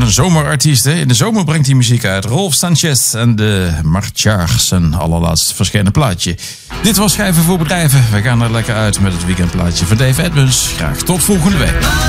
een zomerartiest. Hè? In de zomer brengt hij muziek uit. Rolf Sanchez en de Marchars, zijn allerlaatst verschenen plaatje. Dit was Schijven voor Bedrijven. We gaan er lekker uit met het weekendplaatje van Dave Edmunds. Graag tot volgende week.